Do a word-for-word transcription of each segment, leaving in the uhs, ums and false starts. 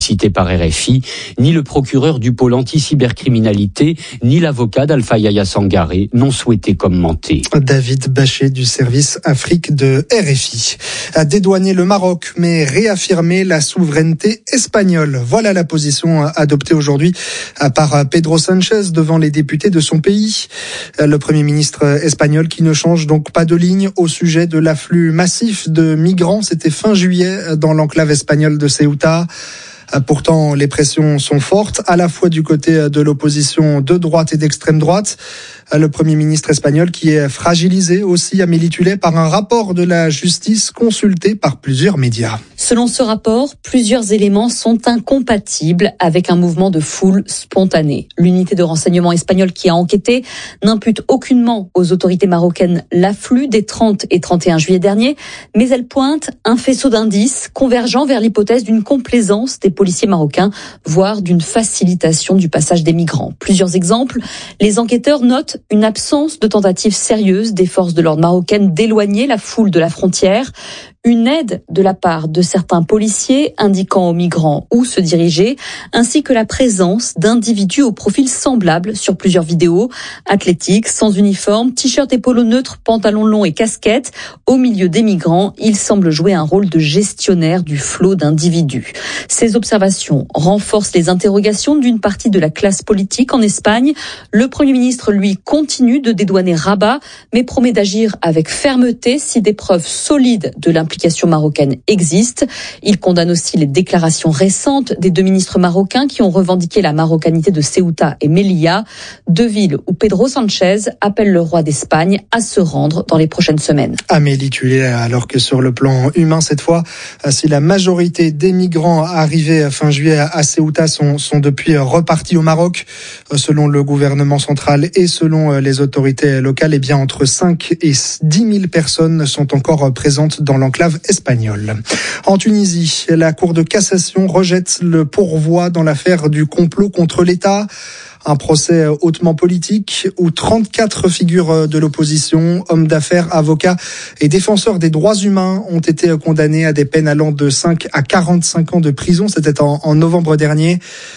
Cité par R F I, ni le procureur du pôle anti-cybercriminalité, ni l'avocat d'Alpha Yahya Sangaré n'ont souhaité commenter. David Bachet du service Afrique de R F I a dédouané le Maroc, mais réaffirmé la souveraineté espagnole. Voilà la position adoptée aujourd'hui par Pedro Sanchez devant les députés de son pays. Le Premier ministre espagnol qui ne change donc pas de ligne au sujet de l'afflux massif de migrants. C'était fin juillet dans l'enclave espagnole de Ceuta. Pourtant, les pressions sont fortes, à la fois du côté de l'opposition de droite et d'extrême droite. Le Premier ministre espagnol qui est fragilisé aussi, Amélie Tullet, par un rapport de la justice consulté par plusieurs médias. Selon ce rapport, plusieurs éléments sont incompatibles avec un mouvement de foule spontané. L'unité de renseignement espagnole qui a enquêté n'impute aucunement aux autorités marocaines l'afflux des trente et trente et un juillet dernier, mais elle pointe un faisceau d'indices convergeant vers l'hypothèse d'une complaisance des policiers marocains, voire d'une facilitation du passage des migrants. Plusieurs exemples. Les enquêteurs notent une absence de tentative sérieuse des forces de l'ordre marocaines d'éloigner la foule de la frontière, une aide de la part de certains policiers indiquant aux migrants où se diriger, ainsi que la présence d'individus au profil semblable sur plusieurs vidéos, athlétiques, sans uniforme, t-shirt et polo neutre, pantalon long et casquette. Au milieu des migrants, ils semblent jouer un rôle de gestionnaire du flot d'individus. Ces observations renforcent les interrogations d'une partie de la classe politique en Espagne. Le Premier ministre, lui, continue de dédouaner Rabat, mais promet d'agir avec fermeté si des preuves solides de l'implication marocaine existent. Il condamne aussi les déclarations récentes des deux ministres marocains qui ont revendiqué la marocanité de Ceuta et Melilla, deux villes où Pedro Sanchez appelle le roi d'Espagne à se rendre dans les prochaines semaines. Amélie Tullet, alors que sur le plan humain, cette fois, si la majorité des migrants arrivés fin juillet à Ceuta sont, sont depuis repartis au Maroc, selon le gouvernement central et selon les autorités locales, eh bien entre cinq et dix mille personnes sont encore présentes dans l'enclave espagnole. En Tunisie, la Cour de cassation rejette le pourvoi dans l'affaire du complot contre l'État. Un procès hautement politique où trente-quatre figures de l'opposition, hommes d'affaires, avocats et défenseurs des droits humains ont été condamnés à des peines allant de cinq à quarante-cinq ans de prison. C'était en, en novembre dernier.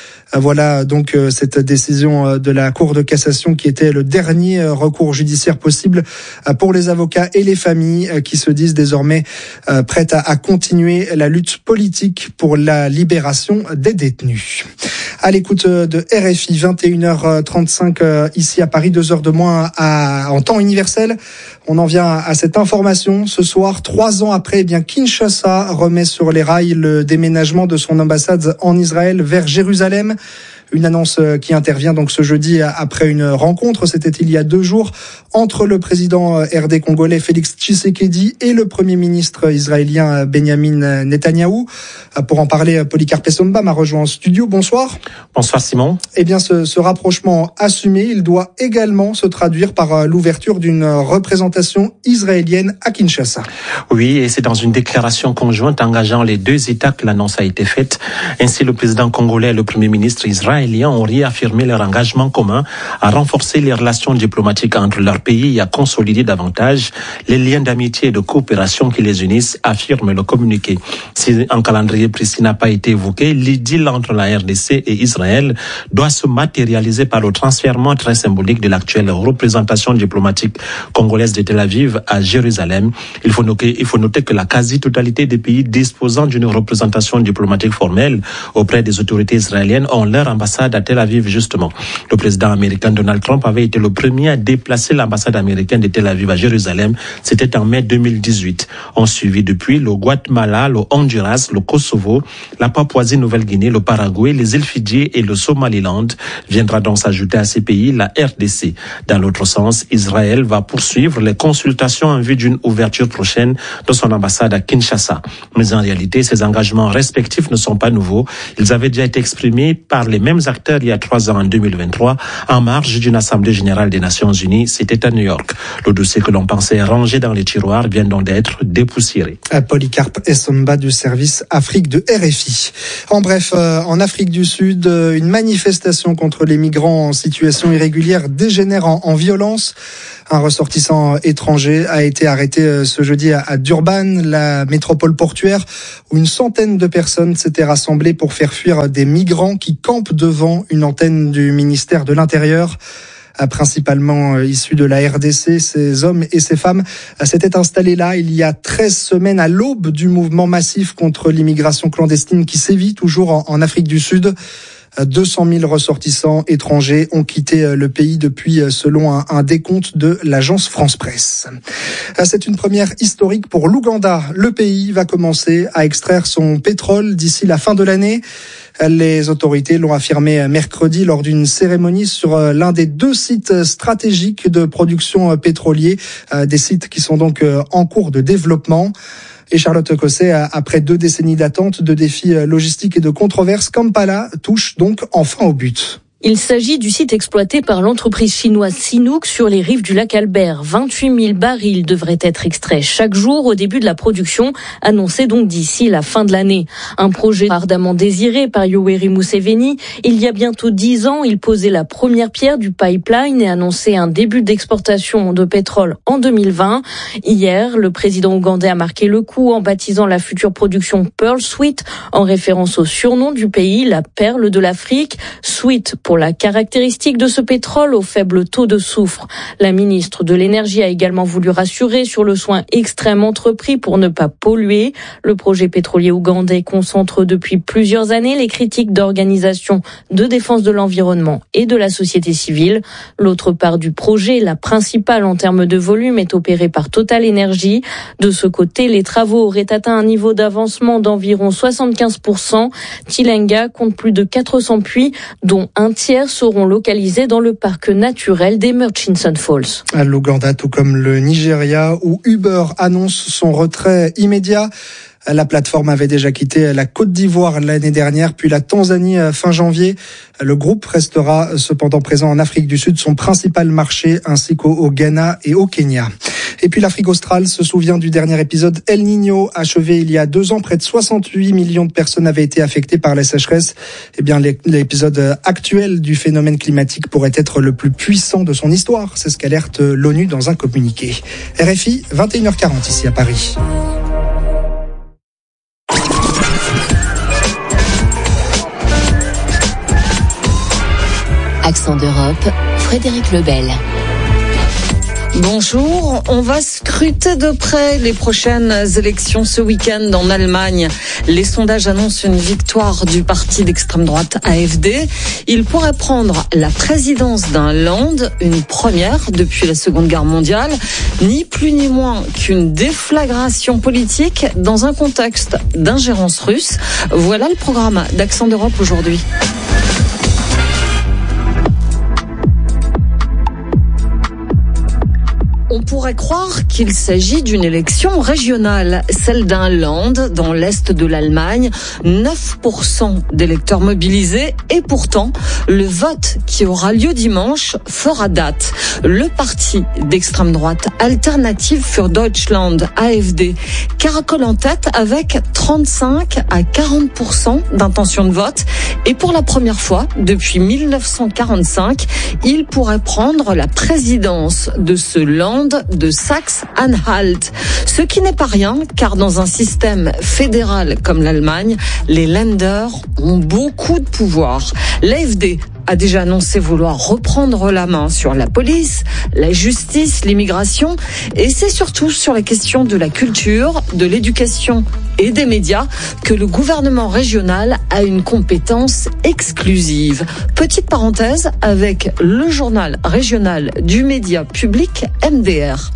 Voilà donc cette décision de la Cour de cassation qui était le dernier recours judiciaire possible pour les avocats et les familles qui se disent désormais prêtes à continuer la lutte politique pour la libération des détenus. À l'écoute de R F I, vingt et une heures trente-cinq ici à Paris, deux heures de moins à, en temps universel. On en vient à cette information. Ce soir, trois ans après, eh bien Kinshasa remet sur les rails le déménagement de son ambassade en Israël vers Jérusalem. Une annonce qui intervient donc ce jeudi après une rencontre, c'était il y a deux jours, entre le président R D congolais Félix Tshisekedi et le premier ministre israélien Benjamin Netanyahou. Pour en parler, Polycarpe Somba m'a rejoint en studio. Bonsoir. Bonsoir Simon. Eh bien, ce, ce rapprochement assumé, il doit également se traduire par l'ouverture d'une représentation israélienne à Kinshasa. Oui, et c'est dans une déclaration conjointe engageant les deux États que l'annonce a été faite. Ainsi, le président congolais et le premier ministre israélien ont réaffirmé leur engagement commun à renforcer les relations diplomatiques entre leurs pays et à consolider davantage les liens d'amitié et de coopération qui les unissent, affirme le communiqué. Si un calendrier précis n'a pas été évoqué, l'idylle entre la R D C et Israël doit se matérialiser par le transfèrement très symbolique de l'actuelle représentation diplomatique congolaise de Tel Aviv à Jérusalem. Il faut noter, il faut noter que la quasi-totalité des pays disposant d'une représentation diplomatique formelle auprès des autorités israéliennes ont leur ambassade à Tel Aviv, justement. Le président américain Donald Trump avait été le premier à déplacer l'ambassade américaine de Tel Aviv à Jérusalem. C'était en mai deux mille dix-huit. On suivi depuis le Guatemala, le Honduras, le Kosovo, la Papouasie-Nouvelle-Guinée, le Paraguay, les îles Fidji et le Somaliland. Viendra donc s'ajouter à ces pays la R D C. Dans l'autre sens, Israël va poursuivre les consultations en vue d'une ouverture prochaine de son ambassade à Kinshasa. Mais en réalité, ces engagements respectifs ne sont pas nouveaux. Ils avaient déjà été exprimés par les mêmes mêmes acteurs il y a trois ans, en deux mille vingt-trois, en marge d'une assemblée générale des Nations Unies. C'était à New York. Le dossier que l'on pensait rangé dans les tiroirs vient donc d'être dépoussiéré. Polycarpe Essomba du service Afrique de R F I. En bref, euh, en Afrique du Sud, euh, une manifestation contre les migrants en situation irrégulière dégénère en, en violence. Un ressortissant étranger a été arrêté euh, ce jeudi à, à Durban, la métropole portuaire, où une centaine de personnes s'étaient rassemblées pour faire fuir des migrants qui campent devant une antenne du ministère de l'Intérieur. Principalement issus de la R D C, ces hommes et ces femmes s'étaient installés là il y a treize semaines à l'aube du mouvement massif contre l'immigration clandestine qui sévit toujours en Afrique du Sud. deux cent mille ressortissants étrangers ont quitté le pays depuis, selon un, un décompte de l'agence France Presse. C'est une première historique pour l'Ouganda. Le pays va commencer à extraire son pétrole d'ici la fin de l'année. Les autorités l'ont affirmé mercredi lors d'une cérémonie sur l'un des deux sites stratégiques de production pétrolier, des sites qui sont donc en cours de développement. Et Charlotte Cosset, après deux décennies d'attente, de défis logistiques et de controverses, Kampala touche donc enfin au but. Il s'agit du site exploité par l'entreprise chinoise Sinopec sur les rives du lac Albert. vingt-huit mille barils devraient être extraits chaque jour au début de la production, annoncé donc d'ici la fin de l'année. Un projet ardemment désiré par Yoweri Museveni. Il y a bientôt dix ans, il posait la première pierre du pipeline et annonçait un début d'exportation de pétrole en deux mille vingt. Hier, le président ougandais a marqué le coup en baptisant la future production Pearl Sweet, en référence au surnom du pays, la perle de l'Afrique. Sweet pour la caractéristique de ce pétrole au faible taux de soufre. La ministre de l'Énergie a également voulu rassurer sur le soin extrême entrepris pour ne pas polluer. Le projet pétrolier ougandais concentre depuis plusieurs années les critiques d'organisations de défense de l'environnement et de la société civile. L'autre part du projet, la principale en termes de volume, est opérée par Total Energy. De ce côté, les travaux auraient atteint un niveau d'avancement d'environ soixante-quinze pour cent. Tilenga compte plus de quatre cents puits, dont un tiers seront localisés dans le parc naturel des Murchison Falls. À l'Ouganda, tout comme le Nigeria, où Uber annonce son retrait immédiat. La plateforme avait déjà quitté la Côte d'Ivoire l'année dernière, puis la Tanzanie fin janvier. Le groupe restera cependant présent en Afrique du Sud, son principal marché, ainsi qu'au Ghana et au Kenya. Et puis l'Afrique australe se souvient du dernier épisode El Niño, achevé il y a deux ans. Près de soixante-huit millions de personnes avaient été affectées par la sécheresse. Eh bien, l'épisode actuel du phénomène climatique pourrait être le plus puissant de son histoire. C'est ce qu'alerte l'ONU dans un communiqué. R F I, vingt et une heures quarante ici à Paris. Accent d'Europe, Frédéric Lebel. Bonjour, on va scruter de près les prochaines élections ce week-end en Allemagne. Les sondages annoncent une victoire du parti d'extrême droite A F D. Il pourrait prendre la présidence d'un Land, une première depuis la Seconde Guerre mondiale, ni plus ni moins qu'une déflagration politique dans un contexte d'ingérence russe. Voilà le programme d'Accent d'Europe aujourd'hui. On pourrait croire qu'il s'agit d'une élection régionale, celle d'un Land dans l'est de l'Allemagne, neuf pour cent d'électeurs mobilisés et pourtant, le vote qui aura lieu dimanche fera date. Le parti d'extrême droite Alternative für Deutschland, A F D, caracole en tête avec trente-cinq à quarante pour cent d'intention de vote et pour la première fois depuis mille neuf cent quarante-cinq, il pourrait prendre la présidence de ce Land de Saxe-Anhalt. Ce qui n'est pas rien, car dans un système fédéral comme l'Allemagne, les Länder ont beaucoup de pouvoir. L'A F D a déjà annoncé vouloir reprendre la main sur la police, la justice, l'immigration, et c'est surtout sur la question de la culture, de l'éducation et des médias que le gouvernement régional a une compétence exclusive. Petite parenthèse avec le journal régional du média public M D R.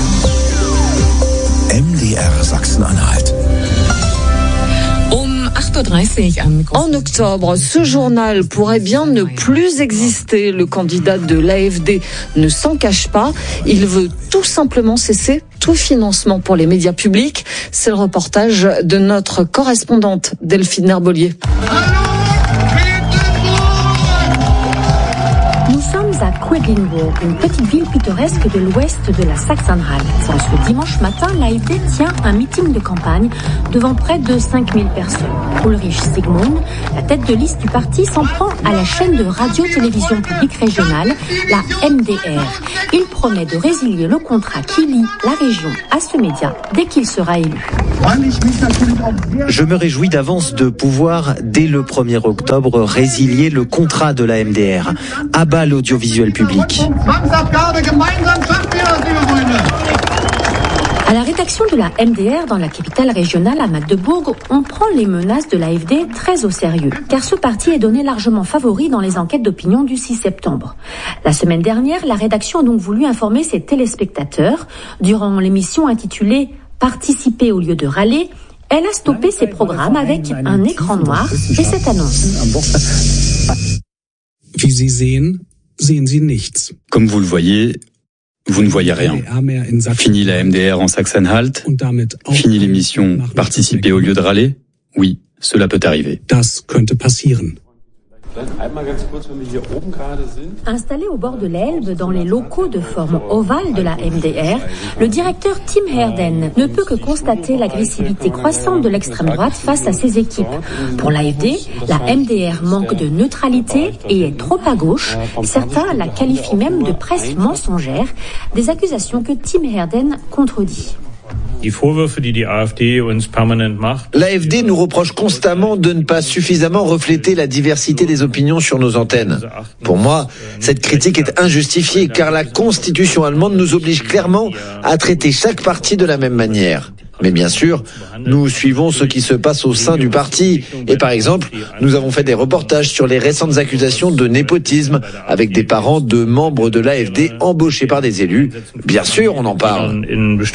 M D R Sachsen-Anhalt. En octobre, ce journal pourrait bien ne plus exister. Le candidat de l'A F D ne s'en cache pas. Il veut tout simplement cesser tout financement pour les médias publics. C'est le reportage de notre correspondante Delphine Herbolier. à Quedlinburg, une petite ville pittoresque de l'ouest de la Saxe-Anhalt. Ce dimanche matin, l'A F D tient un meeting de campagne devant près de cinq mille personnes. Ulrich Sigmund, la tête de liste du parti, s'en prend à la chaîne de radio-télévision publique régionale, la M D R. Il promet de résilier le contrat qui lie la région à ce média dès qu'il sera élu. Je me réjouis d'avance de pouvoir, dès le premier octobre, résilier le contrat de la M D R. À bas l'audiovisuel public. À la rédaction de la M D R dans la capitale régionale à Magdebourg, on prend les menaces de l'A F D très au sérieux, car ce parti est donné largement favori dans les enquêtes d'opinion du six septembre. La semaine dernière, la rédaction a donc voulu informer ses téléspectateurs. Durant l'émission intitulée « Participer au lieu de râler », elle a stoppé ses programmes avec un écran noir et cette annonce. Comme vous le voyez, vous ne voyez rien. Fini la M D R en Saxe-Anhalt. Fini l'émission « Participer au lieu de râler ». Oui, cela peut arriver. Installé au bord de l'Elbe, dans les locaux de forme ovale de la M D R, le directeur Tim Herden ne peut que constater l'agressivité croissante de l'extrême droite face à ses équipes. Pour l'A F D, la M D R manque de neutralité et est trop à gauche. Certains la qualifient même de presse mensongère, des accusations que Tim Herden contredit. L'A F D nous reproche constamment de ne pas suffisamment refléter la diversité des opinions sur nos antennes. Pour moi, cette critique est injustifiée car la Constitution allemande nous oblige clairement à traiter chaque parti de la même manière. Mais bien sûr, nous suivons ce qui se passe au sein du parti. Et par exemple, nous avons fait des reportages sur les récentes accusations de népotisme avec des parents de membres de l'A F D embauchés par des élus. Bien sûr, on en parle.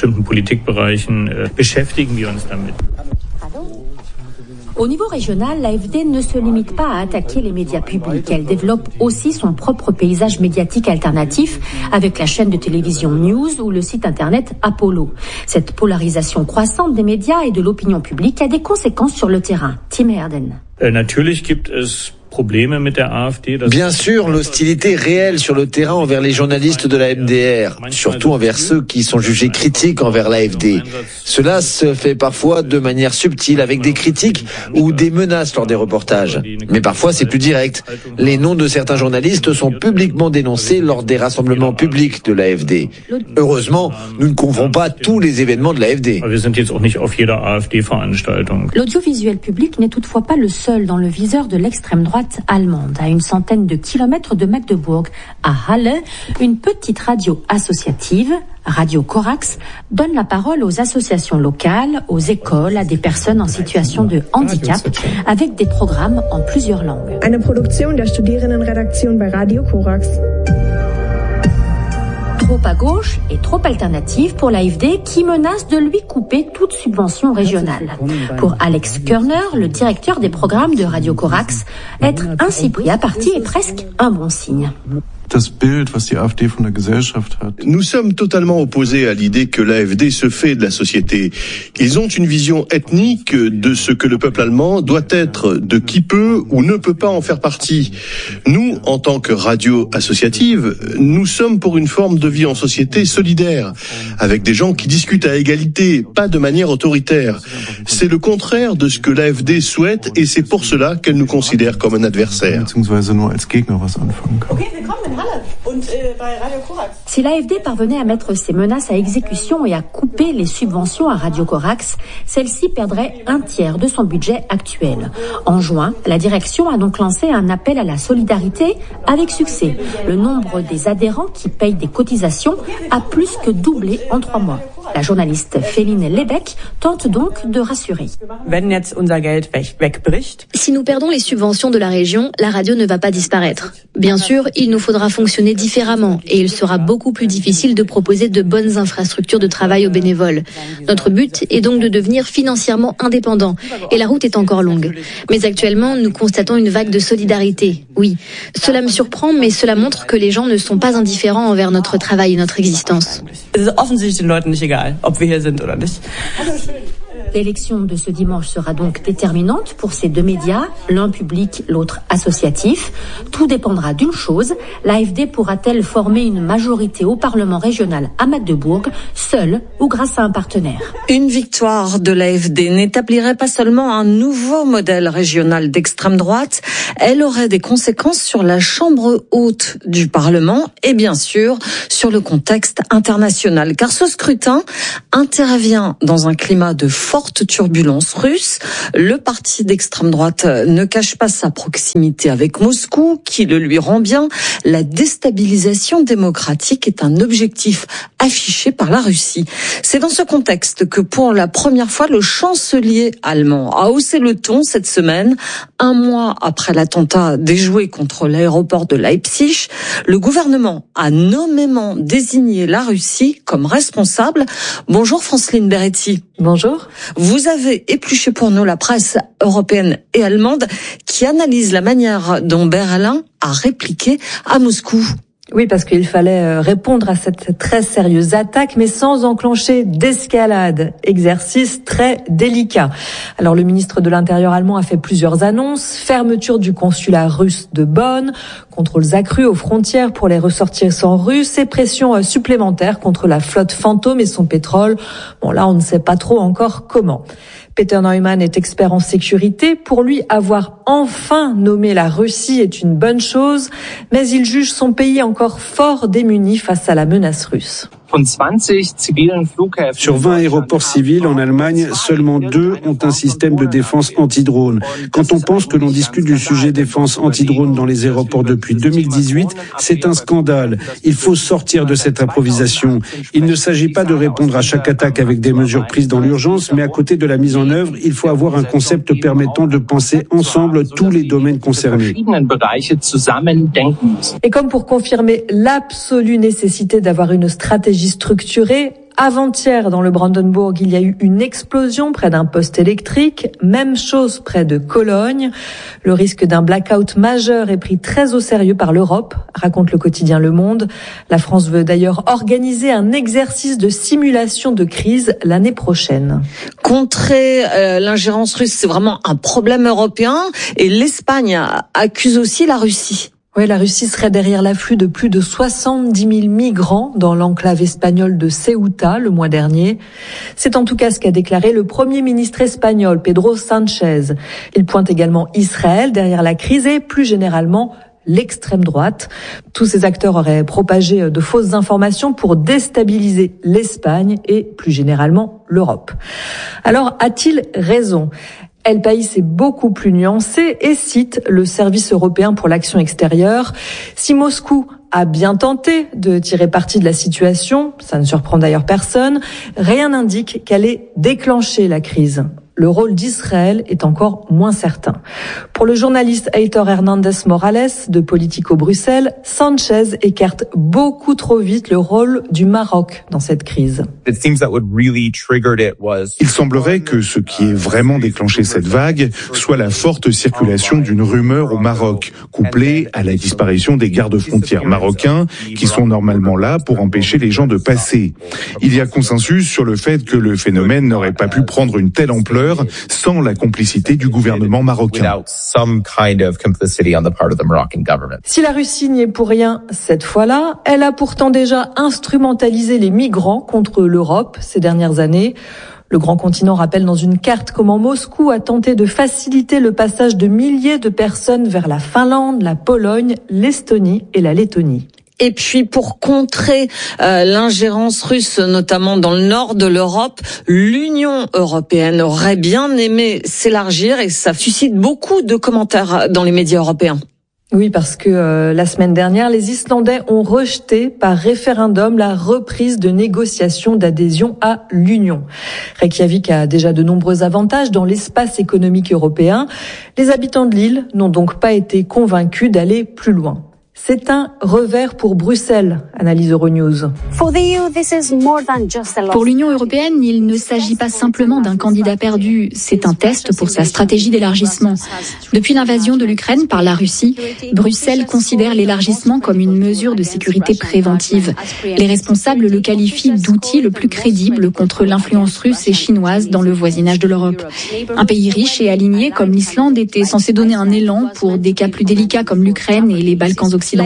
Au niveau régional, l'A F D ne se limite pas à attaquer les médias publics. Elle développe aussi son propre paysage médiatique alternatif avec la chaîne de télévision News ou le site internet Apollo. Cette polarisation croissante des médias et de l'opinion publique a des conséquences sur le terrain. Tim Herden. Bien sûr, l'hostilité réelle sur le terrain envers les journalistes de la M D R, surtout envers ceux qui sont jugés critiques envers l'A F D. Cela se fait parfois de manière subtile avec des critiques ou des menaces lors des reportages. Mais parfois c'est plus direct. Les noms de certains journalistes sont publiquement dénoncés lors des rassemblements publics de l'A F D. Heureusement, nous ne couvrons pas tous les événements de l'A F D. L'audiovisuel public n'est toutefois pas le seul dans le viseur de l'extrême droite allemande. À une centaine de kilomètres de Magdebourg, à Halle, une petite radio associative, Radio Corax, donne la parole aux associations locales, aux écoles, à des personnes en situation de handicap, avec des programmes en plusieurs langues. Eine Produktion der Studierendenredaktion bei Radio Corax. Trop à gauche et trop alternative pour l'A F D qui menace de lui couper toute subvention régionale. Pour Alex Körner, le directeur des programmes de Radio Corax, être ainsi pris à partie est presque un bon signe. Nous sommes totalement opposés à l'idée que l'A F D se fait de la société. Ils ont une vision ethnique de ce que le peuple allemand doit être, de qui peut ou ne peut pas en faire partie. Nous, en tant que radio associative, nous sommes pour une forme de vie en société solidaire, avec des gens qui discutent à égalité, pas de manière autoritaire. C'est le contraire de ce que l'A F D souhaite et c'est pour cela qu'elle nous considère comme un adversaire. Si l'A F D parvenait à mettre ses menaces à exécution et à couper les subventions à Radio Corax, celle-ci perdrait un tiers de son budget actuel. En juin, la direction a donc lancé un appel à la solidarité avec succès. Le nombre des adhérents qui payent des cotisations a plus que doublé en trois mois. La journaliste Féline Lebec tente donc de rassurer. Si nous perdons les subventions de la région, la radio ne va pas disparaître. Bien sûr, il nous faudra fonctionner différemment et il sera beaucoup plus difficile de proposer de bonnes infrastructures de travail aux bénévoles. Notre but est donc de devenir financièrement indépendant et la route est encore longue. Mais actuellement, nous constatons une vague de solidarité. Oui, cela me surprend, mais cela montre que les gens ne sont pas indifférents envers notre travail et notre existence. L'élection de ce dimanche sera donc déterminante pour ces deux médias, l'un public, l'autre associatif. Tout dépendra d'une chose, l'A F D pourra-t-elle former une majorité au Parlement régional à Magdebourg, seule ou grâce à un partenaire? Une victoire de l'A F D n'établirait pas seulement un nouveau modèle régional d'extrême droite, elle aurait des conséquences sur la Chambre haute du Parlement et bien sûr sur le contexte international. Car ce scrutin intervient dans un climat de forte turbulence russe. Le parti d'extrême droite ne cache pas sa proximité avec Moscou, qui le lui rend bien. La déstabilisation démocratique est un objectif affiché par la Russie. C'est dans ce contexte que pour la première fois, le chancelier allemand a haussé le ton cette semaine, un mois après l'attentat déjoué contre l'aéroport de Leipzig. Le gouvernement a nommément désigné la Russie comme responsable. Bonjour Franceline Beretti. Bonjour. Vous avez épluché pour nous la presse européenne et allemande qui analyse la manière dont Berlin a répliqué à Moscou. Oui, parce qu'il fallait répondre à cette très sérieuse attaque, mais sans enclencher d'escalade. Exercice très délicat. Alors, le ministre de l'Intérieur allemand a fait plusieurs annonces. Fermeture du consulat russe de Bonn, contrôles accrus aux frontières pour les ressortissants russes et pression supplémentaire contre la flotte fantôme et son pétrole. Bon, là, on ne sait pas trop encore comment. Peter Neumann est expert en sécurité. Pour lui, avoir enfin nommé la Russie est une bonne chose, mais il juge son pays encore fort démuni face à la menace russe. Sur vingt aéroports civils en Allemagne, seulement deux ont un système de défense anti-drone. Quand on pense que l'on discute du sujet défense anti-drone dans les aéroports depuis deux mille dix-huit, c'est un scandale. Il faut sortir de cette improvisation. Il ne s'agit pas de répondre à chaque attaque avec des mesures prises dans l'urgence, mais à côté de la mise en œuvre, il faut avoir un concept permettant de penser ensemble tous les domaines concernés. Et comme pour confirmer l'absolue nécessité d'avoir une stratégie structurée, avant-hier, dans le Brandenburg, il y a eu une explosion près d'un poste électrique. Même chose près de Cologne. Le risque d'un blackout majeur est pris très au sérieux par l'Europe, raconte le quotidien Le Monde. La France veut d'ailleurs organiser un exercice de simulation de crise l'année prochaine. Contrer euh, l'ingérence russe, c'est vraiment un problème européen. Et l'Espagne accuse aussi la Russie. Oui, la Russie serait derrière l'afflux de plus de soixante-dix mille migrants dans l'enclave espagnole de Ceuta le mois dernier. C'est en tout cas ce qu'a déclaré le Premier ministre espagnol, Pedro Sánchez. Il pointe également Israël derrière la crise et plus généralement l'extrême droite. Tous ces acteurs auraient propagé de fausses informations pour déstabiliser l'Espagne et plus généralement l'Europe. Alors, a-t-il raison ? El País est beaucoup plus nuancé et cite le Service européen pour l'action extérieure. Si Moscou a bien tenté de tirer parti de la situation, ça ne surprend d'ailleurs personne, rien n'indique qu'elle ait déclenché la crise. Le rôle d'Israël est encore moins certain. Pour le journaliste Heitor Hernandez Morales de Politico Bruxelles, Sánchez écarte beaucoup trop vite le rôle du Maroc dans cette crise. Il semblerait que ce qui ait vraiment déclenché cette vague soit la forte circulation d'une rumeur au Maroc, couplée à la disparition des gardes-frontières marocains qui sont normalement là pour empêcher les gens de passer. Il y a consensus sur le fait que le phénomène n'aurait pas pu prendre une telle ampleur sans la complicité du gouvernement marocain. Si la Russie n'y est pour rien cette fois-là, elle a pourtant déjà instrumentalisé les migrants contre l'Europe ces dernières années. Le grand continent rappelle dans une carte comment Moscou a tenté de faciliter le passage de milliers de personnes vers la Finlande, la Pologne, l'Estonie et la Lettonie. Et puis pour contrer euh, l'ingérence russe, notamment dans le nord de l'Europe, l'Union européenne aurait bien aimé s'élargir et ça suscite beaucoup de commentaires dans les médias européens. Oui, parce que euh, la semaine dernière, les Islandais ont rejeté par référendum la reprise de négociations d'adhésion à l'Union. Reykjavik a déjà de nombreux avantages dans l'espace économique européen. Les habitants de l'île n'ont donc pas été convaincus d'aller plus loin. C'est un revers pour Bruxelles, analyse Euronews. Pour l'Union européenne, il ne s'agit pas simplement d'un candidat perdu, c'est un test pour sa stratégie d'élargissement. Depuis l'invasion de l'Ukraine par la Russie, Bruxelles considère l'élargissement comme une mesure de sécurité préventive. Les responsables le qualifient d'outil le plus crédible contre l'influence russe et chinoise dans le voisinage de l'Europe. Un pays riche et aligné comme l'Islande était censé donner un élan pour des cas plus délicats comme l'Ukraine et les Balkans occidentaux.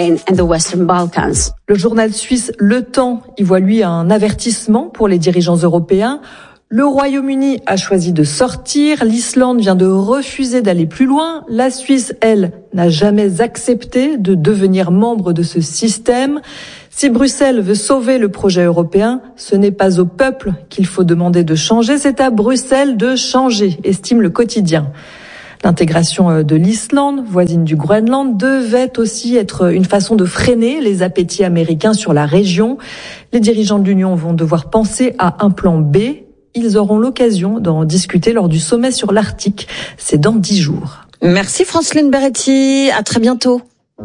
Le journal suisse Le Temps y voit lui un avertissement pour les dirigeants européens. Le Royaume-Uni a choisi de sortir, l'Islande vient de refuser d'aller plus loin, la Suisse, elle, n'a jamais accepté de devenir membre de ce système. Si Bruxelles veut sauver le projet européen, ce n'est pas au peuple qu'il faut demander de changer, c'est à Bruxelles de changer, estime le quotidien. L'intégration de l'Islande, voisine du Groenland, devait aussi être une façon de freiner les appétits américains sur la région. Les dirigeants de l'Union vont devoir penser à un plan B. Ils auront l'occasion d'en discuter lors du sommet sur l'Arctique. C'est dans dix jours. Merci Franceline Beretti. À très bientôt.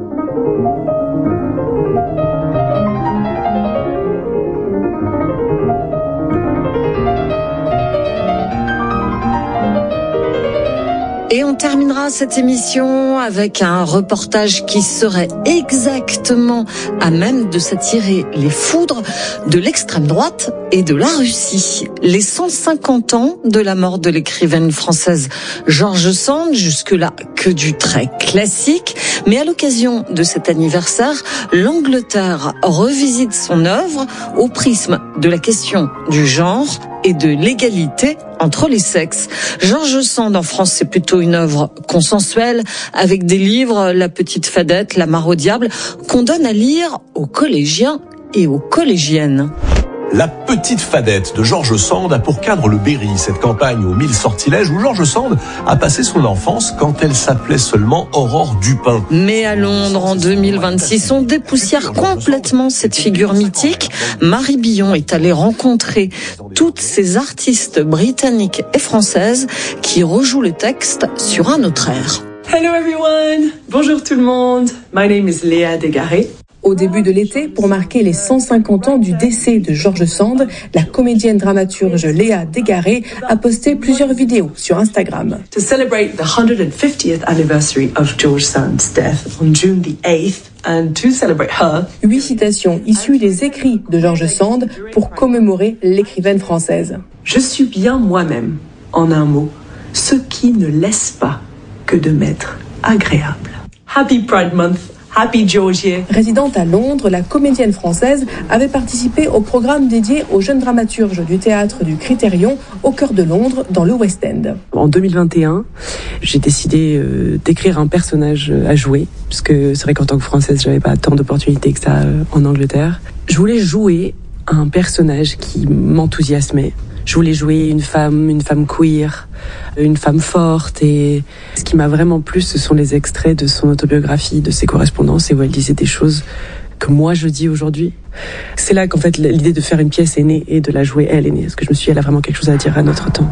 Et on terminera cette émission avec un reportage qui serait exactement à même de s'attirer les foudres de l'extrême droite et de la Russie. Les cent cinquante ans de la mort de l'écrivaine française George Sand, jusque-là que du très classique. Mais à l'occasion de cet anniversaire, l'Angleterre revisite son œuvre au prisme de la question du genre et de l'égalité entre les sexes. George Sand en France, c'est plutôt une œuvre consensuelle avec des livres, La Petite Fadette, La Mare au Diable, qu'on donne à lire aux collégiens et aux collégiennes. La Petite Fadette de George Sand a pour cadre le Berry, cette campagne aux mille sortilèges où George Sand a passé son enfance quand elle s'appelait seulement Aurore Dupin. Mais à Londres, en deux mille vingt-six, on dépoussière complètement cette figure mythique. Marie Billon est allée rencontrer toutes ces artistes britanniques et françaises qui rejouent le texte sur un autre air. Hello everyone! Bonjour tout le monde! My name is Léa Desgarré. Au début de l'été, pour marquer les cent cinquante ans du décès de George Sand, la comédienne dramaturge Léa Desgarré a posté plusieurs vidéos sur Instagram. To celebrate the one hundred fiftieth anniversary of George Sand's death on June the eighth and to celebrate her. Huit citations issues des écrits de George Sand pour commémorer l'écrivaine française. Je suis bien moi-même, en un mot, ce qui ne laisse pas que de m'être agréable. Happy Pride Month! Happy Georgie. Résidente à Londres, la comédienne française avait participé au programme dédié aux jeunes dramaturges du théâtre du Critérion au cœur de Londres, dans le West End. En deux mille vingt et un, j'ai décidé euh, d'écrire un personnage à jouer, puisque c'est vrai qu'en tant que Française, j'avais pas tant d'opportunités que ça euh, en Angleterre. Je voulais jouer un personnage qui m'enthousiasmait. Je voulais jouer une femme, une femme queer, une femme forte, et ce qui m'a vraiment plu, ce sont les extraits de son autobiographie, de ses correspondances, et où elle disait des choses que moi je dis aujourd'hui. C'est là qu'en fait l'idée de faire une pièce est née et de la jouer elle est née, parce que je me suis dit, elle a vraiment quelque chose à dire à notre temps.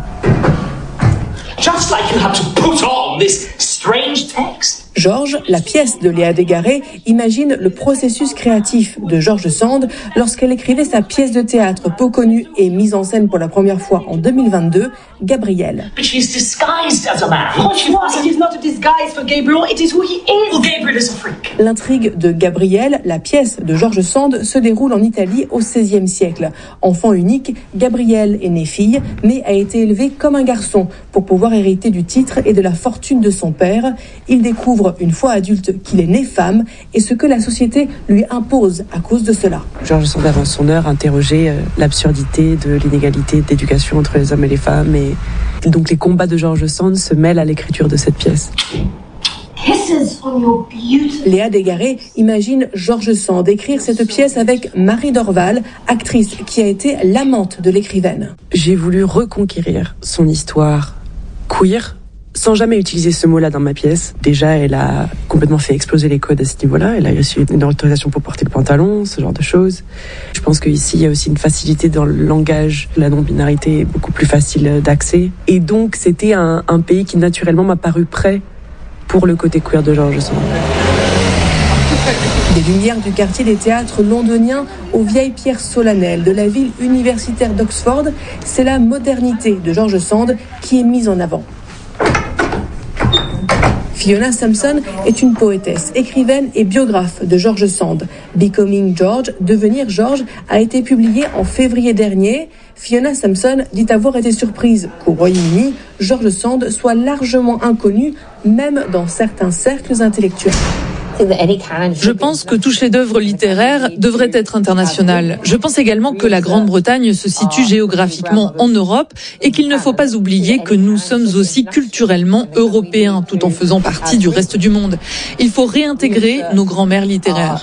Just like you have to put on this strange text. Georges, la pièce de Léa Desgarré, imagine le processus créatif de George Sand lorsqu'elle écrivait sa pièce de théâtre peu connue et mise en scène pour la première fois en deux mille vingt-deux, Gabriel. But she's disguised as a man. What she was, it is not a disguise for Gabriel, it is who he is. Well, Gabriel is a freak. L'intrigue de Gabriel, la pièce de George Sand, se déroule en Italie au seizième siècle. Enfant unique, Gabriel est né fille, mais a été élevé comme un garçon pour pouvoir hériter du titre et de la fortune de son père. Il découvre une fois adulte qu'il est né femme et ce que la société lui impose à cause de cela. George Sand, avant son heure, interrogeait euh, l'absurdité de l'inégalité d'éducation entre les hommes et les femmes, et donc les combats de George Sand se mêlent à l'écriture de cette pièce. Léa Desgarré imagine George Sand écrire cette pièce avec Marie Dorval, actrice qui a été l'amante de l'écrivaine. J'ai voulu reconquérir son histoire queer, sans jamais utiliser ce mot-là dans ma pièce. Déjà, elle a complètement fait exploser les codes à ce niveau-là. Elle a reçu une autorisation pour porter le pantalon, ce genre de choses. Je pense qu'ici, il y a aussi une facilité dans le langage. La non-binarité est beaucoup plus facile d'accès. Et donc, c'était un, un pays qui, naturellement, m'a paru prêt pour le côté queer de George Sand. Des lumières du quartier des théâtres londoniens aux vieilles pierres solennelles de la ville universitaire d'Oxford, c'est la modernité de George Sand qui est mise en avant. Fiona Sampson est une poétesse, écrivaine et biographe de George Sand. Becoming George, Devenir George, a été publié en février dernier. Fiona Sampson dit avoir été surprise qu'au Royaume-Uni, George Sand soit largement inconnu, même dans certains cercles intellectuels. Je pense que tout chef-d'œuvre littéraire devrait être international. Je pense également que la Grande-Bretagne se situe géographiquement en Europe et qu'il ne faut pas oublier que nous sommes aussi culturellement européens tout en faisant partie du reste du monde. Il faut réintégrer nos grands-mères littéraires.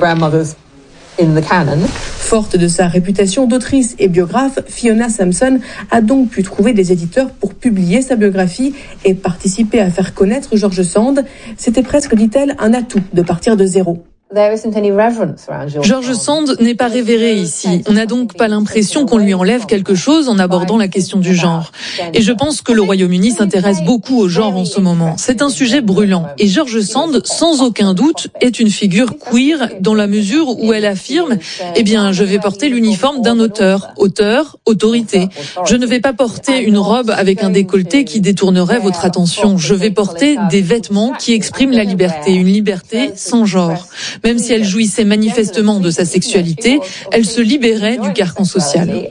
Forte de sa réputation d'autrice et biographe, Fiona Sampson a donc pu trouver des éditeurs pour publier sa biographie et participer à faire connaître George Sand. C'était presque, dit-elle, un atout de partir de zéro. George Sand n'est pas révéré ici. On n'a donc pas l'impression qu'on lui enlève quelque chose en abordant la question du genre. Et je pense que le Royaume-Uni s'intéresse beaucoup au genre en ce moment. C'est un sujet brûlant. Et George Sand, sans aucun doute, est une figure queer dans la mesure où elle affirme « Eh bien, je vais porter l'uniforme d'un auteur. Auteur, autorité. Je ne vais pas porter une robe avec un décolleté qui détournerait votre attention. Je vais porter des vêtements qui expriment la liberté. Une liberté sans genre. » Même si elle jouissait manifestement de sa sexualité, elle se libérait du carcan social.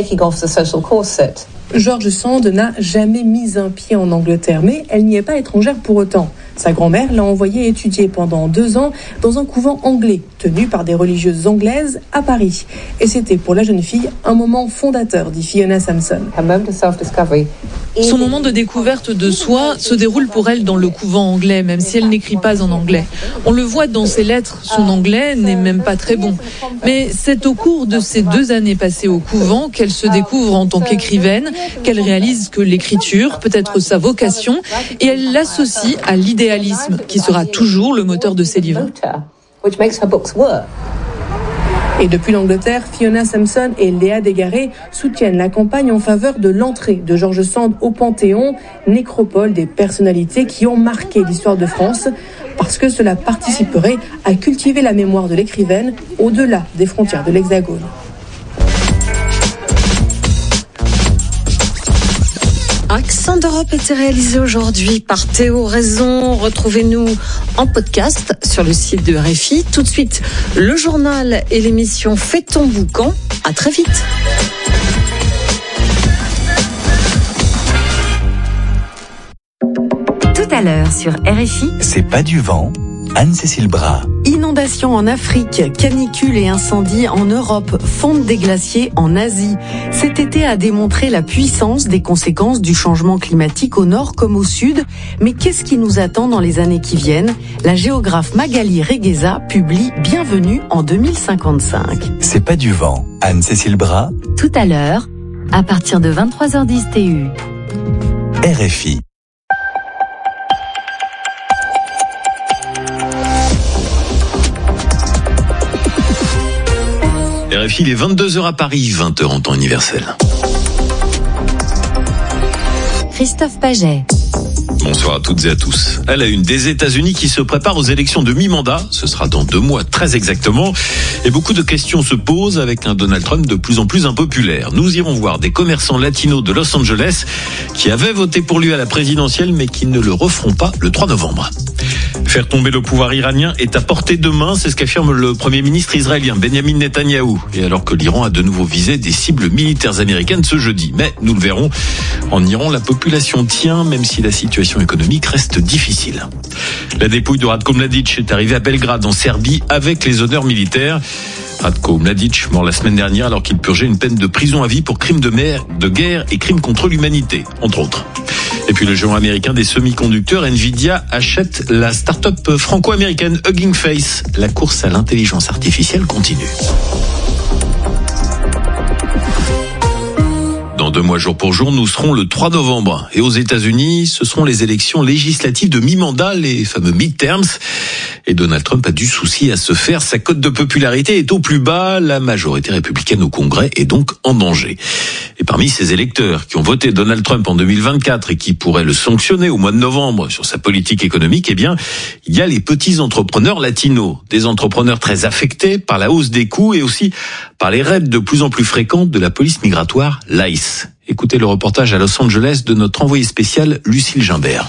George Sand n'a jamais mis un pied en Angleterre, mais elle n'y est pas étrangère pour autant. Sa grand-mère l'a envoyée étudier pendant deux ans dans un couvent anglais, tenu par des religieuses anglaises à Paris. Et c'était pour la jeune fille un moment fondateur, dit Fiona Sampson. Son moment de découverte de soi se déroule pour elle dans le couvent anglais, même si elle n'écrit pas en anglais. On le voit dans ses lettres, son anglais n'est même pas très bon. Mais c'est au cours de ces deux années passées au couvent qu'elle se découvre en tant qu'écrivaine, qu'elle réalise que l'écriture peut être sa vocation et elle l'associe à l'idéalisme, qui sera toujours le moteur de ses livres. Et depuis l'Angleterre, Fiona Sampson et Léa Desgarret soutiennent la campagne en faveur de l'entrée de George Sand au Panthéon, nécropole des personnalités qui ont marqué l'histoire de France, parce que cela participerait à cultiver la mémoire de l'écrivaine au-delà des frontières de l'Hexagone. Accent d'Europe était réalisé aujourd'hui par Théo Raison. Retrouvez-nous en podcast sur le site de R F I. Tout de suite, le journal et l'émission Fais ton boucan. À très vite. Tout à l'heure sur R F I. C'est pas du vent. Anne-Cécile Bras. Inondations en Afrique, canicules et incendies en Europe, fonte des glaciers en Asie. Cet été a démontré la puissance des conséquences du changement climatique au nord comme au sud. Mais qu'est-ce qui nous attend dans les années qui viennent ? La géographe Magali Regueza publie Bienvenue en deux mille cinquante-cinq. C'est pas du vent. Anne-Cécile Bras. Tout à l'heure, à partir de vingt-trois heures dix T U. R F I. R F I, il est vingt-deux heures à Paris, vingt heures en temps universel. Christophe Paget. Bonsoir à toutes et à tous. À la une, des États-Unis qui se préparent aux élections de mi-mandat. Ce sera dans deux mois, très exactement. Et beaucoup de questions se posent avec un Donald Trump de plus en plus impopulaire. Nous irons voir des commerçants latinos de Los Angeles qui avaient voté pour lui à la présidentielle, mais qui ne le referont pas le trois novembre. Faire tomber le pouvoir iranien est à portée de main, c'est ce qu'affirme le Premier ministre israélien Benjamin Netanyahou. Et alors que l'Iran a de nouveau visé des cibles militaires américaines ce jeudi. Mais nous le verrons, en Iran, la population tient, même si la situation économique reste difficile. La dépouille de Ratko Mladic est arrivée à Belgrade, en Serbie, avec les honneurs militaires. Ratko Mladic, mort la semaine dernière alors qu'il purgeait une peine de prison à vie pour crimes de, mer, de guerre et crimes contre l'humanité, entre autres. Et puis le géant américain des semi-conducteurs, Nvidia, achète la start-up franco-américaine Hugging Face. La course à l'intelligence artificielle continue. Dans deux mois jour pour jour, nous serons le trois novembre. Et aux États-Unis, ce seront les élections législatives de mi-mandat, les fameux midterms. Et Donald Trump a du souci à se faire. Sa cote de popularité est au plus bas. La majorité républicaine au Congrès est donc en danger. Et parmi ces électeurs qui ont voté Donald Trump en deux mille vingt-quatre et qui pourraient le sanctionner au mois de novembre sur sa politique économique, eh bien, il y a les petits entrepreneurs latinos. Des entrepreneurs très affectés par la hausse des coûts et aussi par les raids de plus en plus fréquents de la police migratoire, l'I C E. Écoutez le reportage à Los Angeles de notre envoyé spécial Lucille Gimbert.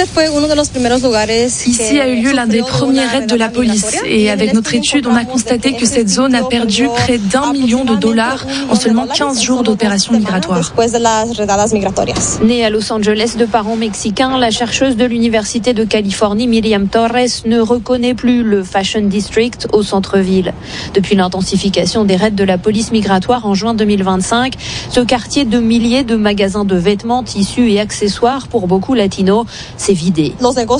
Ici a eu lieu l'un des premiers raids de la police et avec notre étude, on a constaté que cette zone a perdu près d'un million de dollars en seulement quinze jours d'opérations migratoires. Née à Los Angeles de parents mexicains, la chercheuse de l'Université de Californie, Miriam Torres, ne reconnaît plus le Fashion District au centre-ville. Depuis l'intensification des raids de la police migratoire en juin deux mille vingt-cinq, ce quartier de milliers de magasins de vêtements, tissus et accessoires pour beaucoup latinos s'est vidé.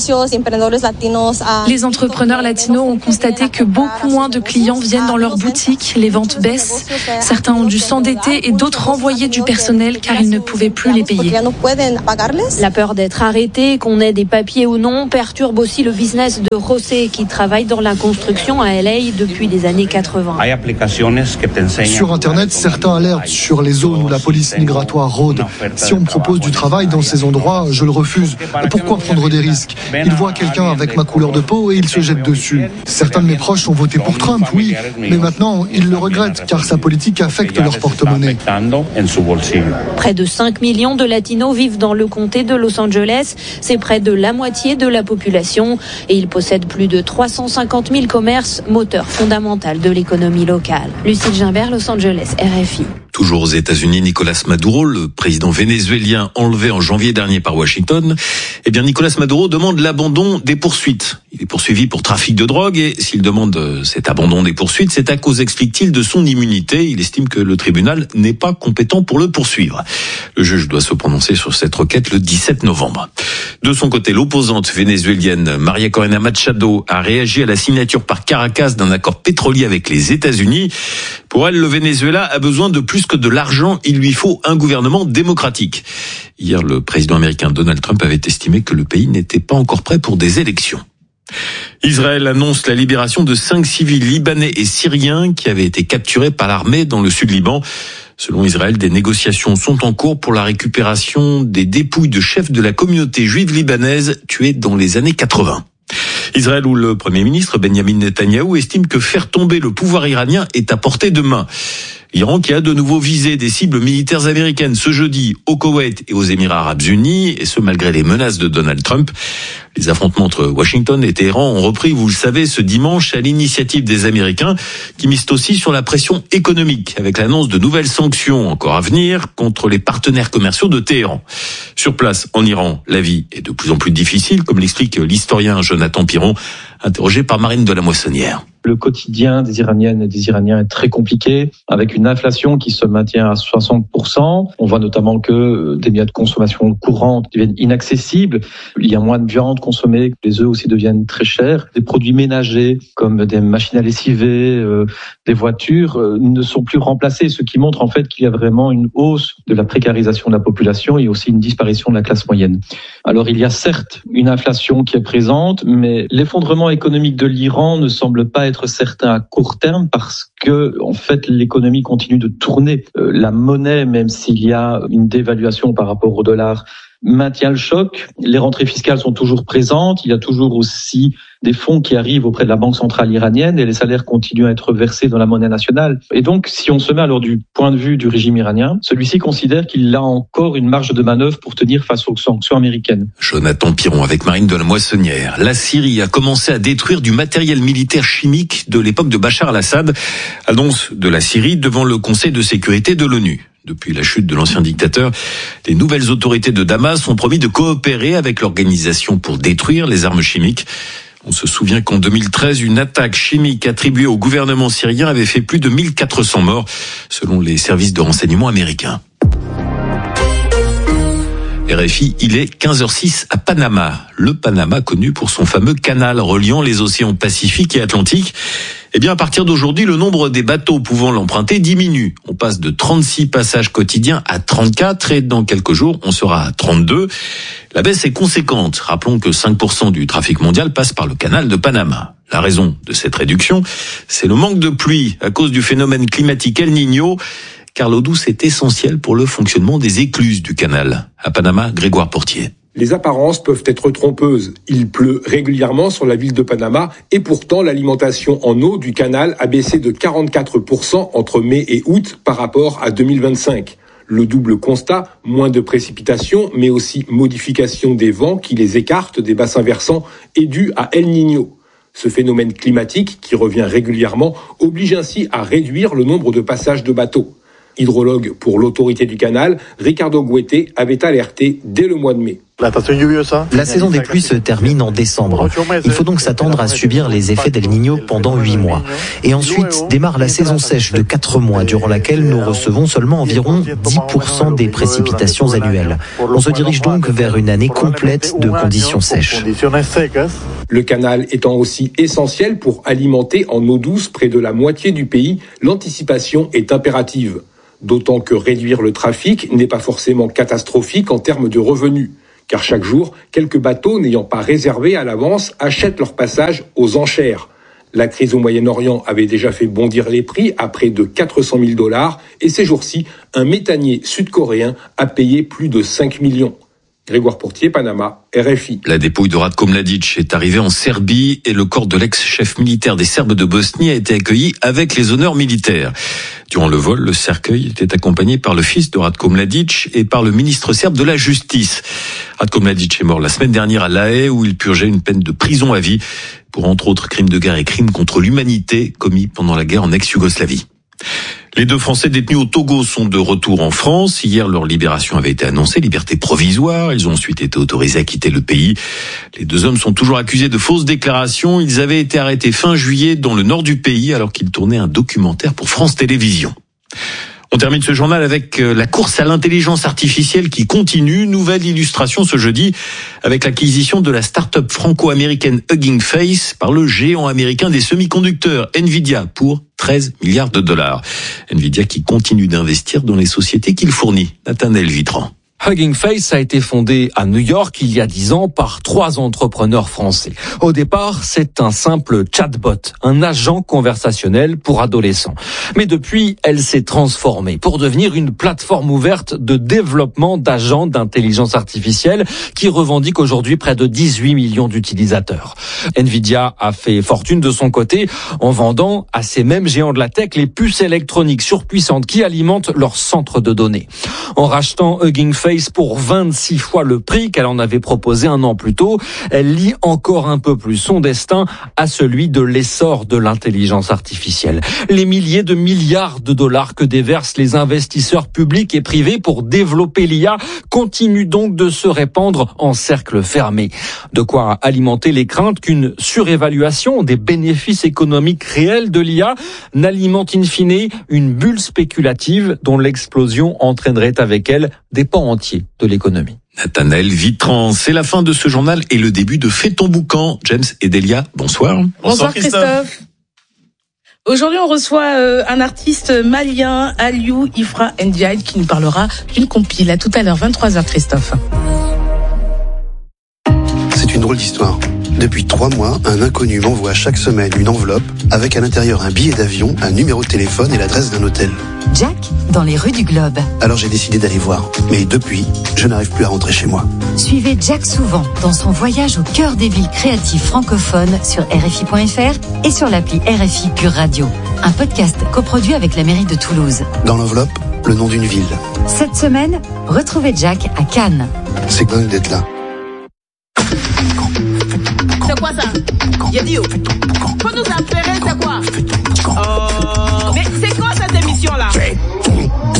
Les entrepreneurs latinos ont constaté que beaucoup moins de clients viennent dans leurs boutiques, les ventes baissent. Certains ont dû s'endetter et d'autres renvoyer du personnel car ils ne pouvaient plus les payer. La peur d'être arrêté, qu'on ait des papiers ou non, perturbe aussi le business de José qui travaille dans la construction à L A depuis les années quatre-vingts. Sur Internet, certains alertent sur les zones où la police migratoire rôde. Si on me propose du travail dans ces endroits, je le refuse. Pourquoi prendre des risques ? Ils voient quelqu'un avec ma couleur de peau et ils se jettent dessus. Certains de mes proches ont voté pour Trump, oui, mais maintenant ils le regrettent car sa politique affecte leur porte-monnaie. Près de cinq millions de latinos vivent dans le comté de Los Angeles. C'est près de la moitié de la population et ils possèdent plus de trois cent cinquante mille commerces, moteur fondamental de l'économie locale. Lucille Gimbert, Los Angeles, R F I. Toujours aux États-Unis, Nicolas Maduro, le président vénézuélien enlevé en janvier dernier par Washington, eh bien Nicolas Maduro demande l'abandon des poursuites. Il est poursuivi pour trafic de drogue et s'il demande cet abandon des poursuites, c'est à cause, explique-t-il, de son immunité. Il estime que le tribunal n'est pas compétent pour le poursuivre. Le juge doit se prononcer sur cette requête le dix-sept novembre. De son côté, l'opposante vénézuélienne Maria Corina Machado a réagi à la signature par Caracas d'un accord pétrolier avec les États-Unis. Pour elle, le Venezuela a besoin de plus que de l'argent, il lui faut un gouvernement démocratique. Hier, le président américain Donald Trump avait estimé que le pays n'était pas encore prêt pour des élections. Israël annonce la libération de cinq civils libanais et syriens qui avaient été capturés par l'armée dans le sud Liban. Selon Israël, des négociations sont en cours pour la récupération des dépouilles de chefs de la communauté juive libanaise tués dans les années quatre-vingts. Israël, où le Premier ministre Benjamin Netanyahou estime que faire tomber le pouvoir iranien est à portée de main. L'Iran qui a de nouveau visé des cibles militaires américaines ce jeudi au Koweït et aux Émirats arabes unis, et ce malgré les menaces de Donald Trump. Les affrontements entre Washington et Téhéran ont repris, vous le savez, ce dimanche à l'initiative des Américains qui misent aussi sur la pression économique avec l'annonce de nouvelles sanctions encore à venir contre les partenaires commerciaux de Téhéran. Sur place, en Iran, la vie est de plus en plus difficile, comme l'explique l'historien Jonathan Piron, interrogé par Marine de la Moissonnière. Le quotidien des Iraniennes et des Iraniens est très compliqué, avec une inflation qui se maintient à soixante pour cent. On voit notamment que des biens de consommation courante deviennent inaccessibles. Il y a moins de viande consommée, les œufs aussi deviennent très chers. Des produits ménagers, comme des machines à lessiver, euh, des voitures, euh, ne sont plus remplacés, ce qui montre en fait qu'il y a vraiment une hausse de la précarisation de la population et aussi une disparition de la classe moyenne. Alors il y a certes une inflation qui est présente, mais l'effondrement économique de l'Iran ne semble pas être certain à court terme parce que, en fait, l'économie continue de tourner. Euh, la monnaie, même s'il y a une dévaluation par rapport au dollar, maintient le choc. Les rentrées fiscales sont toujours présentes. Il y a toujours aussi des fonds qui arrivent auprès de la Banque centrale iranienne et les salaires continuent à être versés dans la monnaie nationale. Et donc, si on se met alors du point de vue du régime iranien, celui-ci considère qu'il a encore une marge de manœuvre pour tenir face aux sanctions américaines. Jonathan Piron avec Marine de la Moissonnière. La Syrie a commencé à détruire du matériel militaire chimique de l'époque de Bachar al-Assad. Annonce de la Syrie devant le Conseil de sécurité de l'ONU. Depuis la chute de l'ancien dictateur, les nouvelles autorités de Damas ont promis de coopérer avec l'organisation pour détruire les armes chimiques. On se souvient qu'en deux mille treize, une attaque chimique attribuée au gouvernement syrien avait fait plus de mille quatre cents morts, selon les services de renseignement américains. R F I, il est quinze heures six à Panama. Le Panama connu pour son fameux canal reliant les océans Pacifique et Atlantique. Eh bien, à partir d'aujourd'hui, le nombre des bateaux pouvant l'emprunter diminue. On passe de trente-six passages quotidiens à trente-quatre et dans quelques jours, on sera à trente-deux. La baisse est conséquente. Rappelons que cinq pour cent du trafic mondial passe par le canal de Panama. La raison de cette réduction, c'est le manque de pluie à cause du phénomène climatique El Niño, car l'eau douce est essentielle pour le fonctionnement des écluses du canal. À Panama, Grégoire Portier. Les apparences peuvent être trompeuses. Il pleut régulièrement sur la ville de Panama et pourtant l'alimentation en eau du canal a baissé de quarante-quatre pour cent entre mai et août par rapport à deux mille vingt-cinq. Le double constat, moins de précipitations, mais aussi modification des vents qui les écartent des bassins versants, est dû à El Niño. Ce phénomène climatique, qui revient régulièrement, oblige ainsi à réduire le nombre de passages de bateaux. Hydrologue pour l'autorité du canal, Ricardo Guete avait alerté dès le mois de mai. La saison des pluies se termine en décembre. Il faut donc s'attendre à subir les effets d'El Niño pendant huit mois. Et ensuite démarre la saison sèche de quatre mois, durant laquelle nous recevons seulement environ dix pour cent des précipitations annuelles. On se dirige donc vers une année complète de conditions sèches. Le canal étant aussi essentiel pour alimenter en eau douce près de la moitié du pays, l'anticipation est impérative. D'autant que réduire le trafic n'est pas forcément catastrophique en termes de revenus. Car chaque jour, quelques bateaux n'ayant pas réservé à l'avance achètent leur passage aux enchères. La crise au Moyen-Orient avait déjà fait bondir les prix à près de quatre cent mille dollars et ces jours-ci, un méthanier sud-coréen a payé plus de cinq millions. Grégoire Portier, Panama, R F I. La dépouille de Ratko Mladic est arrivée en Serbie et le corps de l'ex-chef militaire des Serbes de Bosnie a été accueilli avec les honneurs militaires. Durant le vol, le cercueil était accompagné par le fils de Ratko Mladic et par le ministre serbe de la Justice. Ratko Mladic est mort la semaine dernière à La Haye où il purgeait une peine de prison à vie pour entre autres crimes de guerre et crimes contre l'humanité commis pendant la guerre en ex-Yougoslavie. Les deux Français détenus au Togo sont de retour en France. Hier, leur libération avait été annoncée, liberté provisoire. Ils ont ensuite été autorisés à quitter le pays. Les deux hommes sont toujours accusés de fausses déclarations. Ils avaient été arrêtés fin juillet dans le nord du pays alors qu'ils tournaient un documentaire pour France Télévisions. On termine ce journal avec la course à l'intelligence artificielle qui continue. Nouvelle illustration ce jeudi avec l'acquisition de la start-up franco-américaine Hugging Face par le géant américain des semi-conducteurs Nvidia pour treize milliards de dollars. Nvidia qui continue d'investir dans les sociétés qu'il fournit. Nathanaël Vitran. Hugging Face a été fondé à New York il y a dix ans par trois entrepreneurs français. Au départ, c'est un simple chatbot, un agent conversationnel pour adolescents. Mais depuis, elle s'est transformée pour devenir une plateforme ouverte de développement d'agents d'intelligence artificielle qui revendique aujourd'hui près de dix-huit millions d'utilisateurs. Nvidia a fait fortune de son côté en vendant à ces mêmes géants de la tech les puces électroniques surpuissantes qui alimentent leur centre de données. En rachetant Hugging Face pour vingt-six fois le prix qu'elle en avait proposé un an plus tôt, elle lie encore un peu plus son destin à celui de l'essor de l'intelligence artificielle. Les milliers de milliards de dollars que déversent les investisseurs publics et privés pour développer l'I A continuent donc de se répandre en cercle fermé. De quoi alimenter les craintes qu'une surévaluation des bénéfices économiques réels de l'I A n'alimente in fine une bulle spéculative dont l'explosion entraînerait avec elle des pans entiers de l'économie. Nathanaël Vitran, c'est la fin de ce journal et le début de Fais ton boucan. James et Delia, bonsoir. Bonsoir, bonsoir Christophe. Christophe. Aujourd'hui, on reçoit euh, un artiste malien, Aliou Ifra Ndiaye, qui nous parlera d'une compile. À tout à l'heure, vingt-trois heures, Christophe. C'est une drôle d'histoire. Depuis trois mois, un inconnu m'envoie chaque semaine une enveloppe avec à l'intérieur un billet d'avion, un numéro de téléphone et l'adresse d'un hôtel. Jack, dans les rues du Globe. Alors j'ai décidé d'aller voir. Mais depuis, je n'arrive plus à rentrer chez moi. Suivez Jack souvent dans son voyage au cœur des villes créatives francophones sur R F I point F R et sur l'appli R F I Pure Radio. Un podcast coproduit avec la mairie de Toulouse. Dans l'enveloppe, le nom d'une ville. Cette semaine, retrouvez Jack à Cannes. C'est dingue d'être là. C'est quoi ça? Yadio.